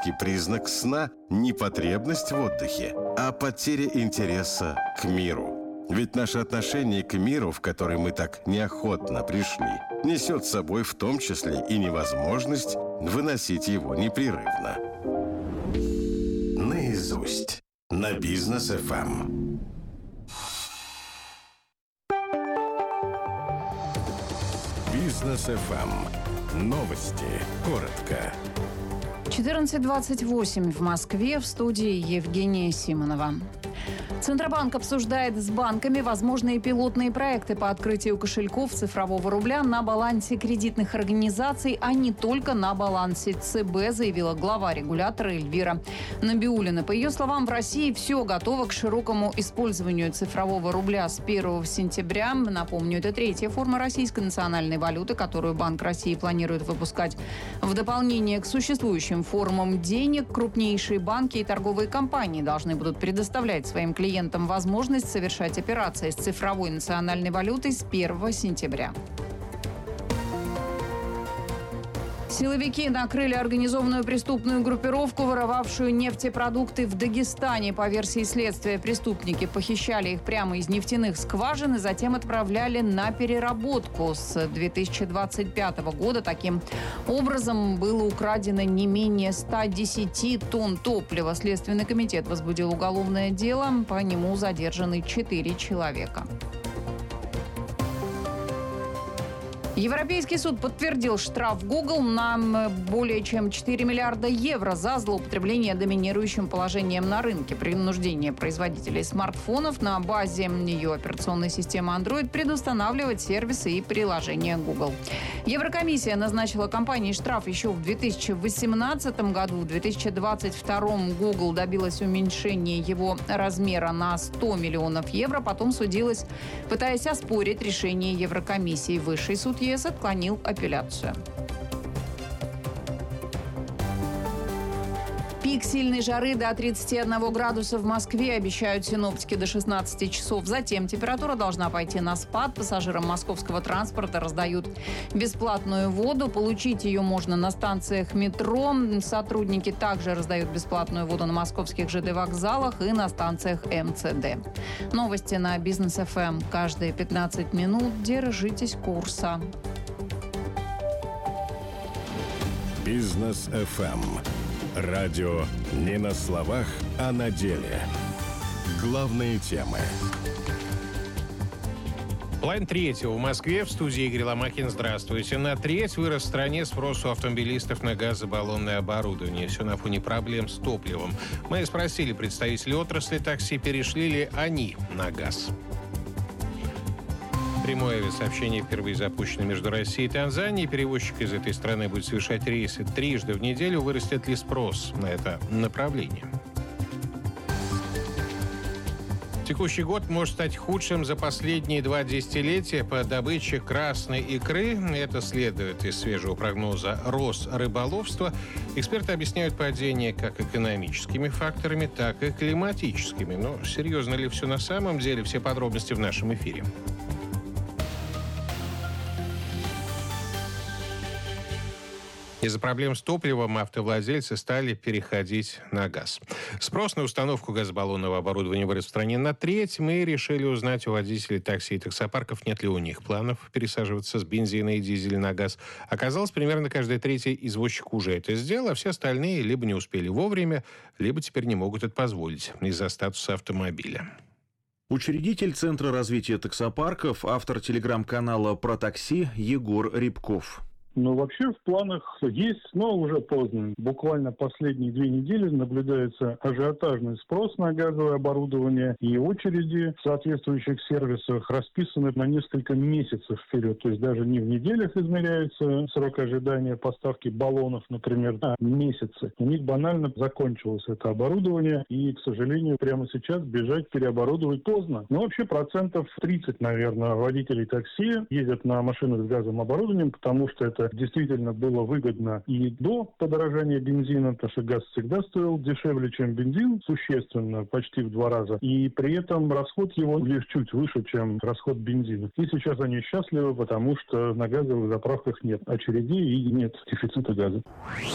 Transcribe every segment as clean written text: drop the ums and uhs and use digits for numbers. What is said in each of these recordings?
классический признак сна не потребность в отдыхе, а потеря интереса к миру. Ведь наше отношение к миру, в который мы так неохотно пришли, несет с собой в том числе и невозможность выносить его непрерывно. Наизусть. На Бизнес ФМ. Бизнес ФМ. Новости. Коротко. 14:28 в Москве. В студии Евгения Симонова. Центробанк обсуждает с банками возможные пилотные проекты по открытию кошельков цифрового рубля на балансе кредитных организаций, а не только на балансе ЦБ, заявила глава регулятора Эльвира Набиуллина. По ее словам, в России все готово к широкому использованию цифрового рубля с 1 сентября. Напомню, это третья форма российской национальной валюты, которую Банк России планирует выпускать в дополнение к существующим формам денег. Крупнейшие банки и торговые компании должны будут предоставлять своим клиентам возможность совершать операции с цифровой национальной валютой с 1 сентября. Силовики накрыли организованную преступную группировку, воровавшую нефтепродукты в Дагестане. По версии следствия, преступники похищали их прямо из нефтяных скважин и затем отправляли на переработку. С 2025 года таким образом было украдено не менее 110 тонн топлива. Следственный комитет возбудил уголовное дело. По нему задержаны 4 человека. Европейский суд подтвердил штраф Google на более чем 4 миллиарда евро за злоупотребление доминирующим положением на рынке. Принуждение производителей смартфонов на базе ее операционной системы Android предустанавливать сервисы и приложения Google. Еврокомиссия назначила компании штраф еще в 2018 году. В 2022 Google добилась уменьшения его размера на 100 миллионов евро. Потом судилась, пытаясь оспорить решение Еврокомиссии. Высший суд ЕС отклонил апелляцию. Пик сильной жары до 31 градуса в Москве обещают синоптики до 16 часов. Затем температура должна пойти на спад. Пассажирам московского транспорта раздают бесплатную воду. Получить ее можно на станциях метро. Сотрудники также раздают бесплатную воду на московских ЖД-вокзалах и на станциях МЦД. Новости на Бизнес ФМ. Каждые 15 минут держитесь курса. Бизнес ФМ. Радио не на словах, а на деле. Главные темы. Половина третьего в Москве. В студии Игорь Ломакин. Здравствуйте. На треть вырос в стране спрос у автомобилистов на газобаллонное оборудование. Все на фоне проблем с топливом. Мы спросили представителей отрасли такси, перешли ли они на газ. Прямое авиасообщение впервые запущено между Россией и Танзанией. Перевозчик из этой страны будет совершать рейсы трижды в неделю. Вырастет ли спрос на это направление? Текущий год может стать худшим за последние 2 десятилетия по добыче красной икры. Это следует из свежего прогноза Росрыболовства. Эксперты объясняют падение как экономическими факторами, так и климатическими. Но серьезно ли все на самом деле? Все подробности в нашем эфире. Из-за проблем с топливом автовладельцы стали переходить на газ. Спрос на установку газобаллонного оборудования вырос в стране на треть. Мы решили узнать у водителей такси и таксопарков, нет ли у них планов пересаживаться с бензина и дизеля на газ. Оказалось, примерно каждый третий извозчик уже это сделал, а все остальные либо не успели вовремя, либо теперь не могут это позволить из-за статуса автомобиля. Учредитель Центра развития таксопарков, автор телеграм-канала «Про такси» Егор Рябков. Ну, вообще в планах есть, но уже поздно. Буквально последние 2 недели наблюдается ажиотажный спрос на газовое оборудование, и очереди в соответствующих сервисах расписаны на несколько месяцев вперед. То есть даже не в неделях измеряется срок ожидания поставки баллонов, например, а месяцы. У них банально закончилось это оборудование, и, к сожалению, прямо сейчас бежать переоборудовать поздно. Но вообще 30%, наверное, водителей такси ездят на машинах с газовым оборудованием, потому что это действительно было выгодно и до подорожания бензина, потому что газ всегда стоил дешевле, чем бензин, существенно, почти в 2 раза. И при этом расход его лишь чуть выше, чем расход бензина. И сейчас они счастливы, потому что на газовых заправках нет очередей и нет дефицита газа.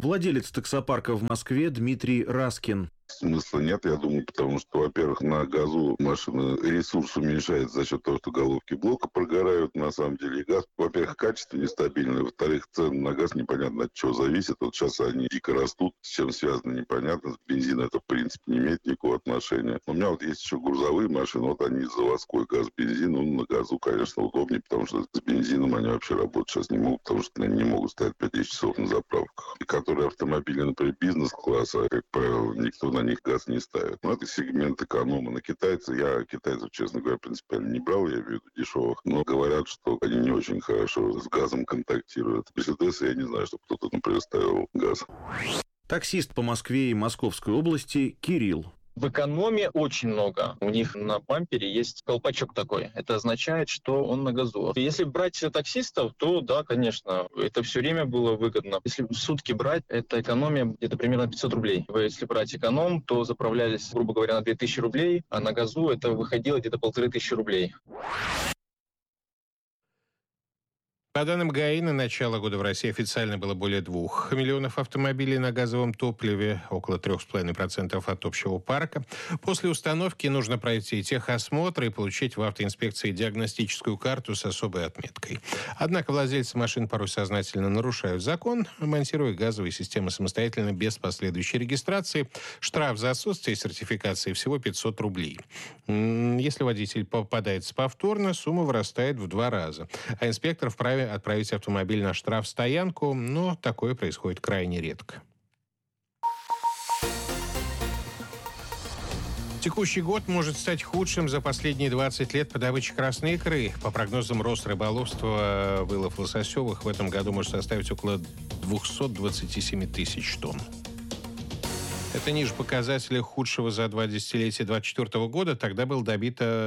Владелец таксопарка в Москве Дмитрий Раскин. Смысла нет, я думаю, потому что, во-первых, на газу машина ресурс уменьшается за счет того, что головки блока прогорают, на самом деле. И газ, во-первых, качество нестабильное, во-вторых, цены на газ непонятно от чего зависят. Вот сейчас они дико растут, с чем связано непонятно. С бензином это, в принципе, не имеет никакого отношения. У меня вот есть еще грузовые машины, вот они заводской газ, бензин, ну, на газу, конечно, удобнее, потому что с бензином они вообще работать сейчас не могут, потому что они не могут стоять 5 часов на заправках. И которые автомобили, например, бизнес-класса, как правило, никто на них газ не ставит. Но это сегмент эконома. На китайцев, я китайцев, честно говоря, принципиально не брал, я имею в виду дешевых, но говорят, что они не очень хорошо с газом контактируют. Мерседесы, я не знаю, чтобы кто-то, например, ставил газ. Таксист по Москве и Московской области Кирилл. В экономе очень много. У них на бампере есть колпачок такой. Это означает, что он на газу. Если брать таксистов, то да, конечно, это все время было выгодно. Если в сутки брать, это экономия где-то примерно 500 рублей. Если брать эконом, то заправлялись, грубо говоря, на 2000 рублей, а на газу это выходило где-то 1500 рублей. По данным ГАИ, на начало года в России официально было более 2 миллионов автомобилей на газовом топливе, около 3,5% от общего парка. После установки нужно пройти техосмотр и получить в автоинспекции диагностическую карту с особой отметкой. Однако владельцы машин порой сознательно нарушают закон, монтируя газовые системы самостоятельно без последующей регистрации. Штраф за отсутствие сертификации всего 500 рублей. Если водитель попадается повторно, сумма вырастает в 2 раза. А инспектор вправе отправить автомобиль на штрафстоянку, но такое происходит крайне редко. Текущий год может стать худшим за последние 20 лет по добыче красной икры. По прогнозам Росрыболовства, вылов лососевых в этом году может составить около 227 тысяч тонн. Это ниже показателя худшего за 2 десятилетия 2024 года. Тогда было добыто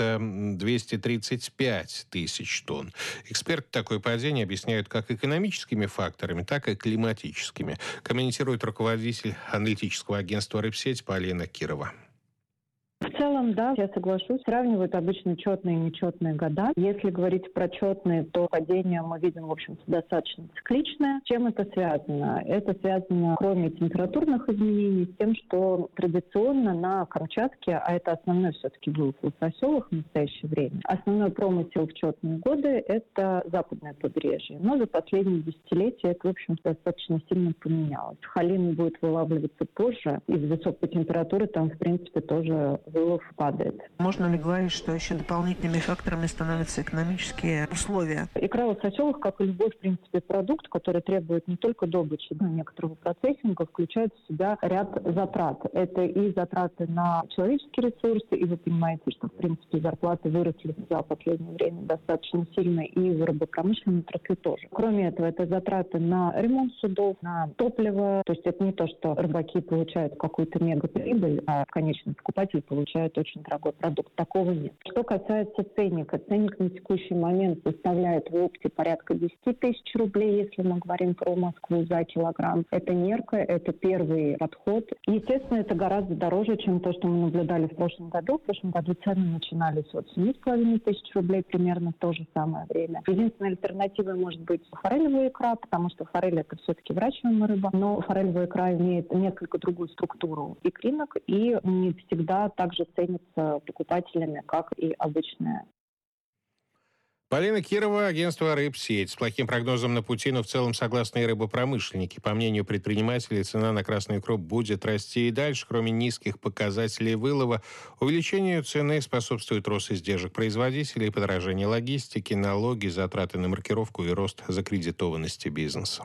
235 тысяч тонн. Эксперты такое падение объясняют как экономическими факторами, так и климатическими. Комментирует руководитель аналитического агентства «Рыбсеть» Полина Кирова. В целом, да, я соглашусь. Сравнивают обычно четные и нечетные года. Если говорить про четные, то падение мы видим, в общем-то, достаточно цикличное. С чем это связано? Это связано, кроме температурных изменений, с тем, что традиционно на Камчатке, а это основной все-таки вылов лососевых в настоящее время, основной промысел в четные годы – это западное побережье. Но за последние десятилетия это, в общем-то, достаточно сильно поменялось. Халин будет вылавливаться позже. Из-за высокой температуры там, в принципе, тоже вылов падает. Можно ли говорить, что еще дополнительными факторами становятся экономические условия? Икра лососевых, как и любой, в принципе, продукт, который требует не только добычи, но и некоторого процессинга, включает в себя ряд затрат. Это и затраты на человеческие ресурсы, и вы понимаете, что, в принципе, зарплаты выросли за последнее время достаточно сильно, и в рыбопромышленной отрасли тоже. Кроме этого, это затраты на ремонт судов, на топливо. То есть это не то, что рыбаки получают какую-то мегаприбыль, а конечный покупатель получает очень дорогой продукт. Такого нет. Что касается ценника. Ценник на текущий момент составляет в опте порядка 10 тысяч рублей, если мы говорим про Москву, за килограмм. Это мерка, это первый подход. Естественно, это гораздо дороже, чем то, что мы наблюдали в прошлом году. В прошлом году цены начинались от 7,5 тысяч рублей примерно в то же самое время. Единственной альтернативой может быть форелевая икра, потому что форель – это все-таки выращиваемая рыба, но форелевая икра имеет несколько другую структуру икринок и не всегда также ценится покупателями, как и обычная. Полина Кирова, агентство «Рыбсеть». С плохим прогнозом на пути, но в целом согласны и рыбопромышленники. По мнению предпринимателей, цена на красную икру будет расти и дальше. Кроме низких показателей вылова, увеличению цены способствует рост издержек производителей, подорожание логистики, налоги, затраты на маркировку и рост закредитованности бизнеса.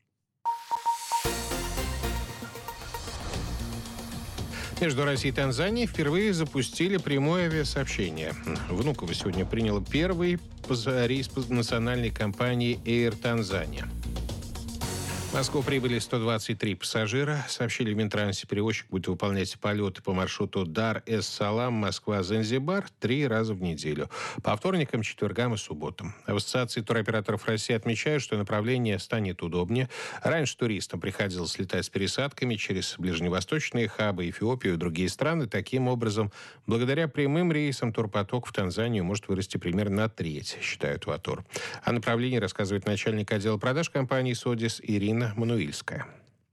Между Россией и Танзанией впервые запустили прямое авиасообщение. Внуково сегодня приняло первый рейс национальной компании Air Tanzania. В Москву прибыли 123 пассажира. Сообщили в Минтрансе, перевозчик будет выполнять полеты по маршруту Дар-эс-Салам, Москва-Занзибар 3 раза в неделю. По вторникам, четвергам и субботам. В Ассоциации туроператоров России отмечают, что направление станет удобнее. Раньше туристам приходилось летать с пересадками через ближневосточные хабы, Эфиопию и другие страны. Таким образом, благодаря прямым рейсам турпоток в Танзанию может вырасти примерно на треть, считают в АТОР. О направлении рассказывает начальник отдела продаж компании «Содис» Ирина Мануильская.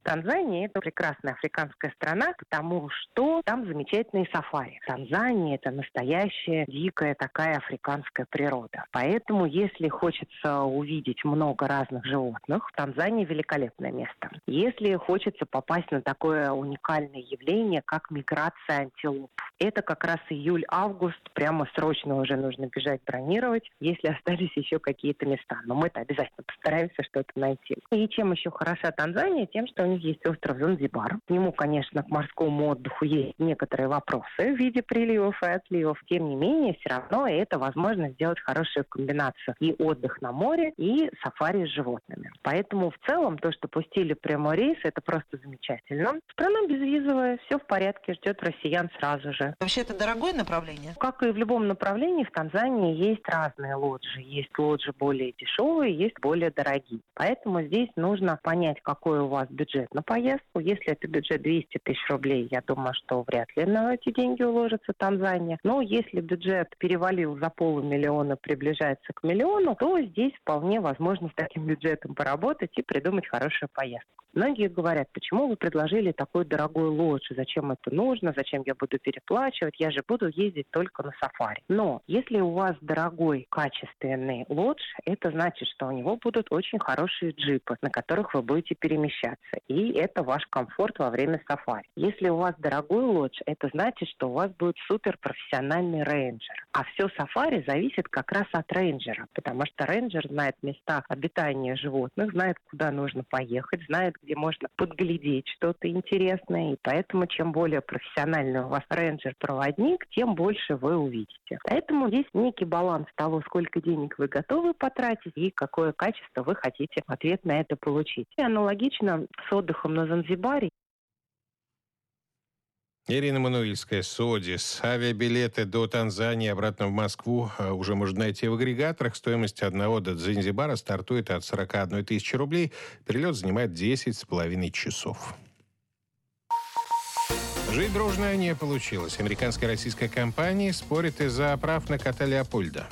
Танзания – это прекрасная африканская страна, потому что там замечательные сафари. Танзания – это настоящая дикая такая африканская природа. Поэтому, если хочется увидеть много разных животных, Танзания – великолепное место. Если хочется попасть на такое уникальное явление, как миграция антилоп, это как раз июль-август, прямо срочно уже нужно бежать бронировать, если остались еще какие-то места. Но мы-то обязательно постараемся что-то найти. И чем еще хороша Танзания? Тем, что у них есть остров Занзибар. К нему, конечно, к морскому отдыху есть некоторые вопросы в виде приливов и отливов. Тем не менее, все равно это возможно сделать хорошую комбинацию и отдых на море, и сафари с животными. Поэтому в целом то, что пустили прямой рейс, это просто замечательно. Страна безвизовая, все в порядке, ждет россиян сразу же. Вообще это дорогое направление? Как и в любом направлении, в Танзании есть разные лоджии. Есть лоджии более дешевые, есть более дорогие. Поэтому здесь нужно понять, какой у вас бюджет на поездку. Если это бюджет 200 тысяч рублей, я думаю, что вряд ли на эти деньги уложится Танзания. Но если бюджет перевалил за 500 000, приближается к 1 000 000, то здесь вполне возможно с таким бюджетом поработать и придумать хорошую поездку. Многие говорят, почему вы предложили такой дорогой лодж, зачем это нужно, зачем я буду переплачивать, я же буду ездить только на сафари. Но если у вас дорогой, качественный лодж, это значит, что у него будут очень хорошие джипы, на которых вы будете перемещаться. И это ваш комфорт во время сафари. Если у вас дорогой лодж, это значит, что у вас будет суперпрофессиональный рейнджер. А все сафари зависит как раз от рейнджера, потому что рейнджер знает места обитания животных, знает, куда нужно поехать, знает, где можно подглядеть что-то интересное. И поэтому, чем более профессиональный у вас рейнджер-проводник, тем больше вы увидите. Поэтому здесь некий баланс того, сколько денег вы готовы потратить и какое качество вы хотите в ответ на это получить. И аналогично с отдыхом на Занзибаре. Ирина Мануильская, Содис. Авиабилеты до Танзании, обратно в Москву уже можно найти в агрегаторах. Стоимость одного до Занзибара стартует от 41 тысячи рублей. Перелет занимает 10,5 часов. Жить дружно не получилось. Американская и российская компания спорят из-за прав на кота Леопольда.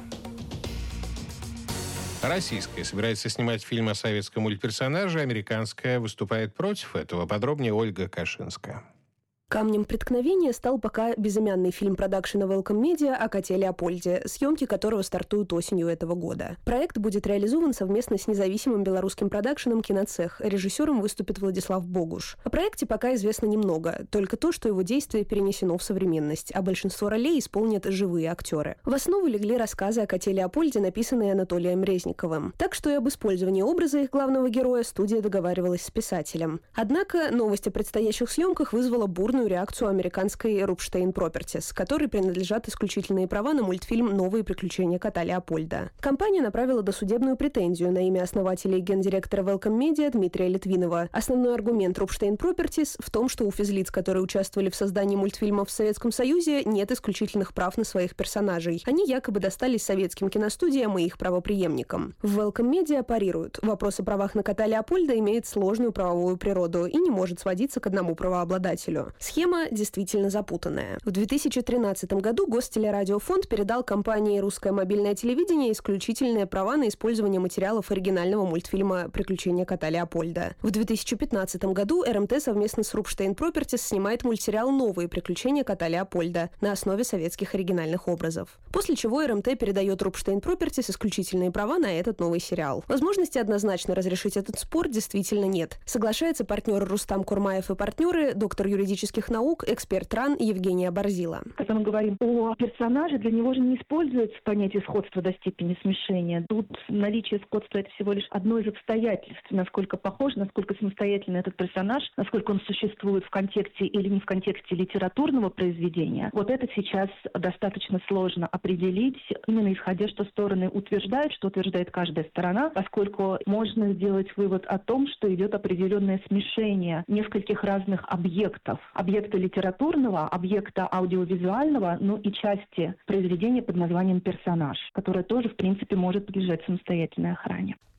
Российская собирается снимать фильм о советском мультперсонаже, американская выступает против этого. Подробнее Ольга Кашинская. Камнем преткновения стал пока безымянный фильм продакшена Welcome Media о коте Леопольде, съемки которого стартуют осенью этого года. Проект будет реализован совместно с независимым белорусским продакшеном «Киноцех». Режиссером выступит Владислав Богуш. О проекте пока известно немного, только то, что его действие перенесено в современность, а большинство ролей исполнят живые актеры. В основу легли рассказы о коте Леопольде, написанные Анатолием Резниковым. Так что и об использовании образа их главного героя студия договаривалась с писателем. Однако новость о предстоящих съемках вызвала бурную реакцию американской Rupstein Properties, которой принадлежат исключительные права на мультфильм «Новые приключения кота Леопольда». Компания направила досудебную претензию на имя основателя и гендиректора Welcome Media Дмитрия Литвинова. Основной аргумент Rupstein Properties в том, что у физлиц, которые участвовали в создании мультфильмов в Советском Союзе, нет исключительных прав на своих персонажей. Они якобы достались советским киностудиям и их правопреемникам. В Welcome Media парируют. Вопрос о правах на кота Леопольда имеет сложную правовую природу и не может сводиться к одному правообладателю. Схема действительно запутанная. В 2013 году Гостелерадиофонд передал компании «Русское мобильное телевидение» исключительные права на использование материалов оригинального мультфильма «Приключения кота Леопольда». В 2015 году РМТ совместно с Rupstein Properties снимает мультсериал «Новые приключения кота Леопольда» на основе советских оригинальных образов. После чего РМТ передает Rupstein Properties исключительные права на этот новый сериал. Возможности однозначно разрешить этот спор действительно нет. Соглашается партнер Рустам Курмаев и партнеры, доктор юридических наук, эксперт РАН Евгения Борзила. Когда мы говорим о персонаже, для него же не используется понятие сходства до степени смешения. Тут наличие сходства – это всего лишь одно из обстоятельств. Насколько похож, насколько самостоятельный этот персонаж, насколько он существует в контексте или не в контексте литературного произведения. Вот это сейчас достаточно сложно определить, именно исходя, что стороны утверждают, что утверждает каждая сторона, поскольку можно сделать вывод о том, что идет определенное смешение нескольких разных объектов. Объекта литературного, объекта аудиовизуального, ну и части произведения под названием «Персонаж», которое тоже, в принципе, может подлежать самостоятельной охране.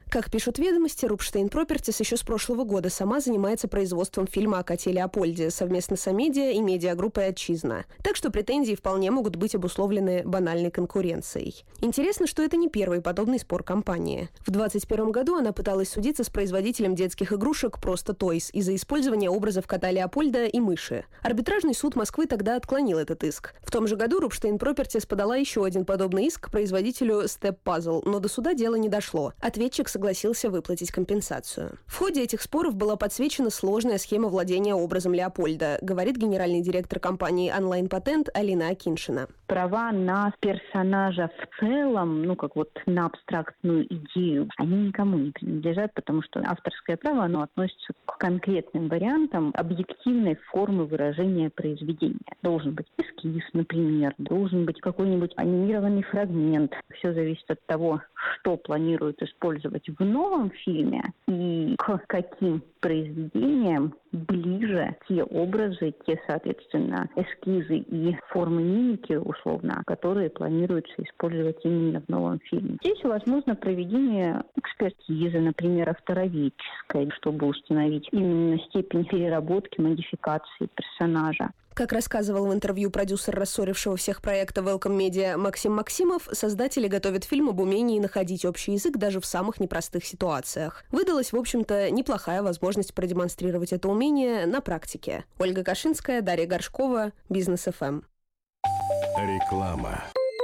Как пишут «Ведомости», Рубштейн Пропертис еще с прошлого года сама занимается производством фильма о коте Леопольде совместно с Амедиа и медиагруппой «Отчизна». Так что претензии вполне могут быть обусловлены банальной конкуренцией. Интересно, что это не первый подобный спор компании. В 2021 году она пыталась судиться с производителем детских игрушек «Просто Тойс» из-за использования образов кота Леопольда и мыши. Арбитражный суд Москвы тогда отклонил этот иск. В том же году Рубштейн Пропертис подала еще один подобный иск к производителю Step Puzzle, но до суда дело не дошло. Ответчик согласился выплатить компенсацию. В ходе этих споров была подсвечена сложная схема владения образом Леопольда, говорит генеральный директор компании «Онлайн Патент» Алина Акиншина. Права на персонажа в целом, на абстрактную идею, они никому не принадлежат, потому что авторское право, оно относится к конкретным вариантам объективной формы выражения произведения. Должен быть эскиз, например, должен быть какой-нибудь анимированный фрагмент. Все зависит от того, что планируют использовать в новом фильме и к каким произведениям ближе те образы, те, соответственно, эскизы и формы мимики, условно, которые планируется использовать именно в новом фильме. Здесь возможно проведение экспертизы, например, автороведческой, чтобы установить именно степень переработки, модификации персонажа. Как рассказывал в интервью продюсер рассорившего всех проекта Welcome Media Максим Максимов, создатели готовят фильм об умении находить общий язык даже в самых непростых ситуациях. Выдалась, в общем-то, неплохая возможность продемонстрировать это умение на практике. Ольга Кашинская, Дарья Горшкова, Бизнес ФМ. Реклама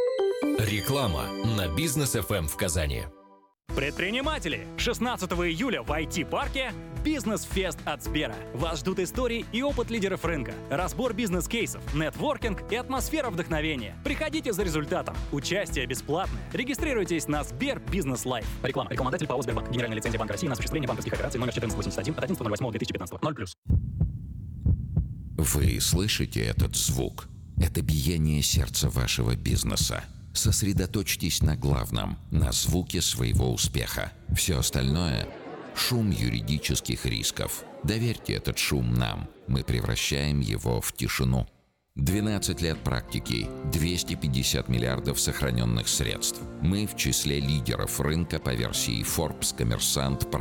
на Бизнес ФМ в Казани. Предприниматели! 16 июля в IT-парке «Бизнес-фест» от Сбера. Вас ждут истории и опыт лидеров рынка, разбор бизнес-кейсов, нетворкинг и атмосфера вдохновения. Приходите за результатом. Участие бесплатное. Регистрируйтесь на Сбер Бизнес Лайф. Реклама. Рекламодатель ПАО «Сбербанк». Генеральная лицензия Банка России на осуществление банковских операций номер 1481 от 11.08.2015. 0+. Вы слышите этот звук? Это биение сердца вашего бизнеса. Сосредоточьтесь на главном, на звуке своего успеха. Все остальное – шум юридических рисков. Доверьте этот шум нам. Мы превращаем его в тишину. 12 лет практики, 250 миллиардов сохраненных средств. Мы в числе лидеров рынка по версии Forbes, Коммерсант,